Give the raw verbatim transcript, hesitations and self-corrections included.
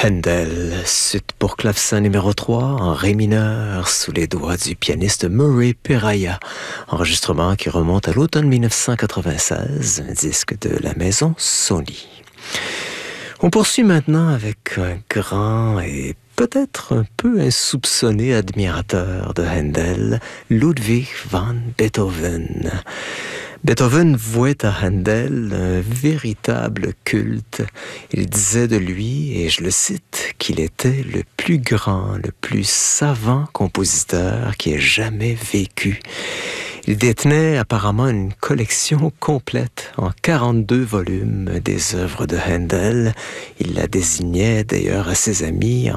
Handel, suite pour clavecin numéro trois, en ré mineur, sous les doigts du pianiste Murray Peraya. Enregistrement qui remonte à l'automne mille neuf cent quatre-vingt-seize, un disque de la maison Sony. On poursuit maintenant avec un grand et peut-être un peu insoupçonné admirateur de Handel, Ludwig van Beethoven. Beethoven vouait à Handel un véritable culte. Il disait de lui, et je le cite, qu'il était le plus grand, le plus savant compositeur qui ait jamais vécu. Il détenait apparemment une collection complète en quarante-deux volumes des œuvres de Handel. Il la désignait d'ailleurs à ses amis